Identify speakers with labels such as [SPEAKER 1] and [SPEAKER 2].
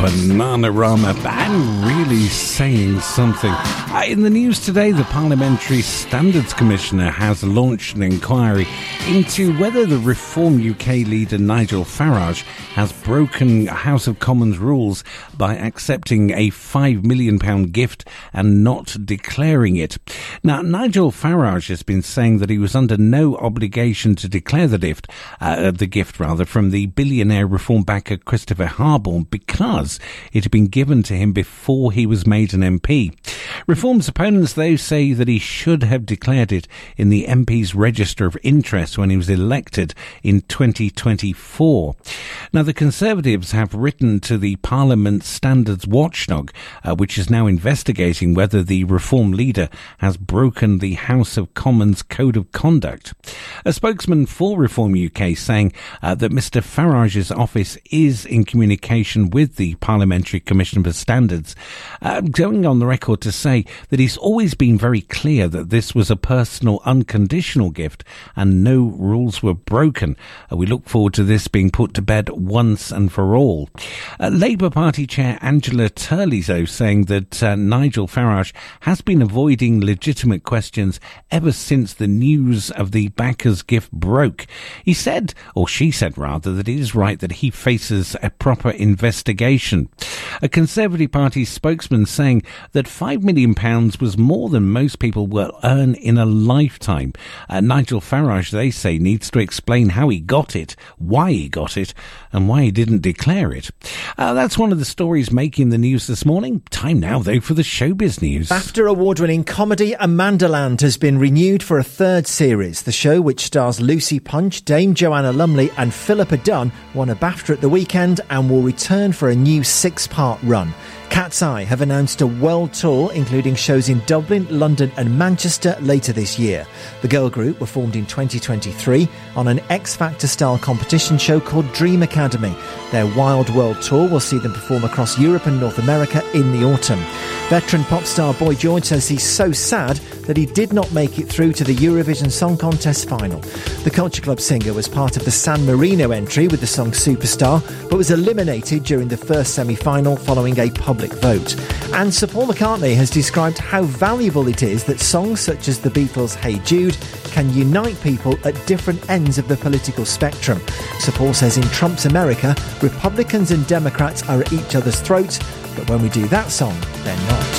[SPEAKER 1] Bananarama band really saying something. In the news today, the Parliamentary Standards Commissioner has launched an inquiry into whether the Reform UK leader Nigel Farage has broken House of Commons rules by accepting a £5 million gift and not declaring it. Now, Nigel Farage has been saying that he was under no obligation to declare the gift from the billionaire reform backer Christopher Harborne because it had been given to him before he was made an MP. Reform's opponents, though, say that he should have declared it in the MP's register of interest when he was elected in 2024. Now, the Conservatives have written to the Parliament Standards Watchdog, which is now investigating whether the Reform leader has broken the House of Commons Code of Conduct. A spokesman for Reform UK saying that Mr Farage's office is in communication with the Parliamentary Commission for Standards, going on the record to say that he's always been very clear that this was a personal, unconditional gift and no rules were broken. We look forward to this being put to bed once and for all. Labour Party Chair Angela Turley, though, saying that Nigel Farage has been avoiding legitimate questions ever since the news of the backer's gift broke. He said, or she said rather, that it is right that he faces a proper investigation. A Conservative Party spokesman saying that £5 million was more than most people will earn in a lifetime. Nigel Farage, they say, needs to explain how he got it, why he got it, and why he didn't declare it. That's one of the stories making the news this morning. Time now, though, for the showbiz news.
[SPEAKER 2] BAFTA award-winning comedy Amandaland has been renewed for a third series. The show, which stars Lucy Punch, Dame Joanna Lumley and Philippa Dunn, won a BAFTA at the weekend and will return for a new 6-part run. Cat's Eye have announced a world tour, including shows in Dublin, London and Manchester later this year. The girl group were formed in 2023 on an X Factor-style competition show called Dream Academy. Their Wild World tour will see them perform across Europe and North America in the autumn. Veteran pop star Boy George says he's so sad that he did not make it through to the Eurovision Song Contest final. The Culture Club singer was part of the San Marino entry with the song Superstar, but was eliminated during the first semi-final following a public vote. And Sir Paul McCartney has described how valuable it is that songs such as the Beatles' Hey Jude can unite people at different ends of the political spectrum. Sir Paul says in Trump's America, Republicans and Democrats are at each other's throats, but when we do that song, they're not.